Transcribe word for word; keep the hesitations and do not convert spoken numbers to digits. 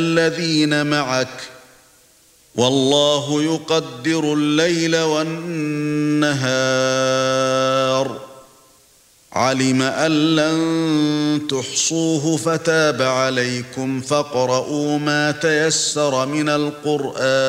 الذين معك والله يقدر الليل والنهار علم أن لن تحصوه فتاب عليكم فاقرؤوا ما تيسر من القرآن